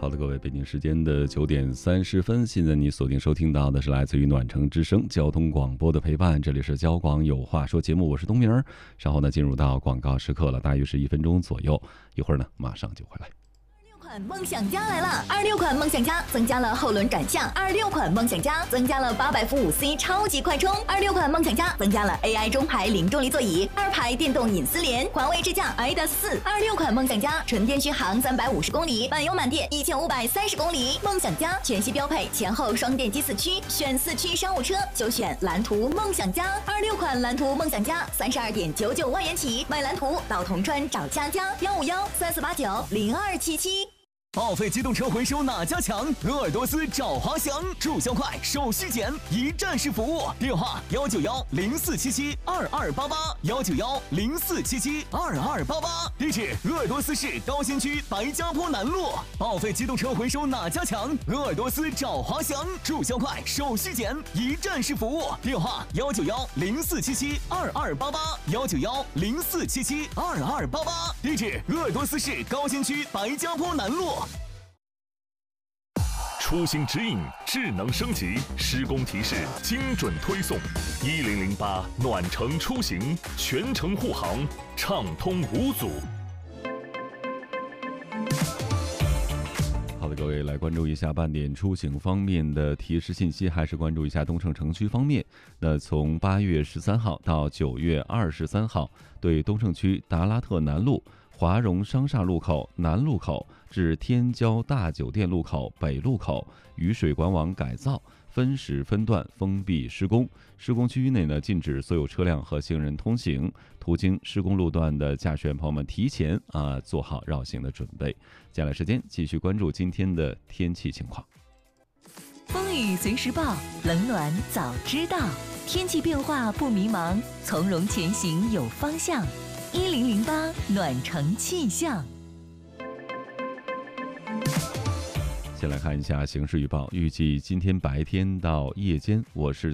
好的，各位，北京时间的9点30分，现在你锁定收听到的是来自于暖城之声交通广播的陪伴，这里是交广有话说节目，我是东明儿。稍后呢，进入到广告时刻了，大约是1分钟左右，一会儿呢，马上就回来。 梦想家来了！26款梦想家增加了后轮转向，26款梦想家增加了800伏5C 超级快充，26款梦想家增加了 AI 中排零重力座椅，2排电动隐私联，环卫智驾 ADAS 4，26款梦想家纯电续航350公里，满油满电1530公里。梦想家全系标配前后双电机4驱，选4驱商务车就选蓝图梦想家，26款蓝图梦想家32.99万元起，买蓝图到铜川找佳佳15134890277。 报废机动车回收哪家强？鄂尔多斯找华翔，注销快，手续简，一站式服务。电话19104772288，19104772288。地址鄂尔多斯市高新区白家坡南路。报废机动车回收哪家强？鄂尔多斯找华翔，注销快，手续简，一站式服务。电话19104772288，19104772288。地址鄂尔多斯市高新区白家坡南路。 出行指引智能升级，施工提示精准推送，1008暖城出行，全程护航，畅通无阻。 好的，各位，来关注一下半点出行方面的提示信息，还是关注一下东胜城区方面。那从8月13号到9月23号，对东胜区达拉特南路、华荣商厦路口南路口至天骄大酒店路口北路口雨水管网改造分时分段封闭施工，施工区域内呢禁止所有车辆和行人通行，途经施工路段的驾驶员朋友们提前做好绕行的准备。接下来时间继续关注今天的天气情况。 风雨随时报，冷暖早知道，天气变化不迷茫，从容前行有方向。1008暖城气象。 先来看一下形势预报，预计今天白天到夜间，我市